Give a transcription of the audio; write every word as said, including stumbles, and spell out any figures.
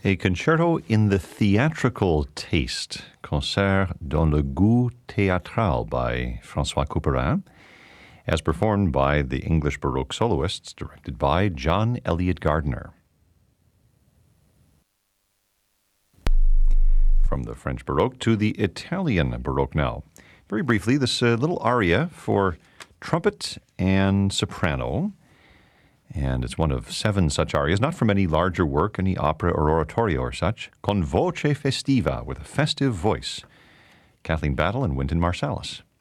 A concerto in the theatrical taste, Concert dans le goût théâtral by François Couperin, as performed by the English Baroque soloists, directed by John Eliot Gardiner. From the French Baroque to the Italian Baroque now. Very briefly, this uh, little aria for trumpet and soprano, and it's one of seven such arias, not from any larger work, any opera or oratorio or such. Con voce festiva, with a festive voice. Kathleen Battle and Wynton Marsalis.